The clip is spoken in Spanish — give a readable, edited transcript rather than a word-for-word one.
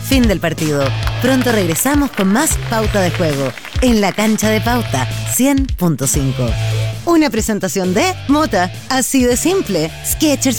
Fin del partido. Pronto regresamos con más Pauta de Juego en la cancha de Pauta 100.5. Una presentación de Mota, así de simple. Skechers